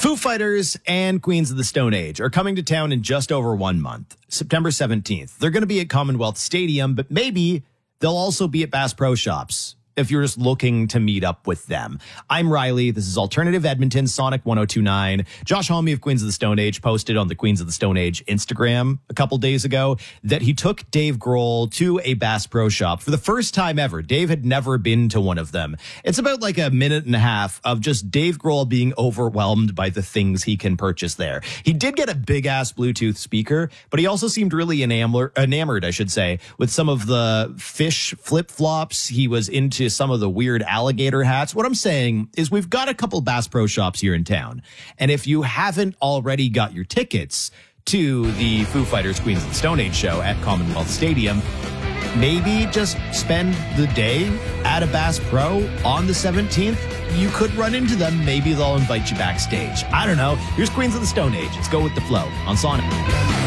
Foo Fighters and Queens of the Stone Age are coming to town in just over 1 month, September 17th. They're going to be at Commonwealth Stadium, but maybe they'll also be at Bass Pro Shops if you're just looking to meet up with them. I'm Riley. This is Alternative Edmonton, Sonic 1029. Josh Homme of Queens of the Stone Age posted on the Queens of the Stone Age Instagram a couple days ago that he took Dave Grohl to a Bass Pro Shop for the first time ever. Dave had never been to one of them. It's about like a minute and a half of just Dave Grohl being overwhelmed by the things he can purchase there. He did get a big ass Bluetooth speaker, but he also seemed really enamored, I should say, with some of the fish flip flops. He was into some of the weird alligator hats. What I'm saying is we've got a couple Bass Pro Shops here in town. And if you haven't already got your tickets to the Foo Fighters Queens of the Stone Age show at Commonwealth Stadium, maybe just spend the day at a Bass Pro on the 17th. You could run into them. Maybe they'll invite you backstage. I don't know. Here's Queens of the Stone Age. Let's go with the flow on Sonic.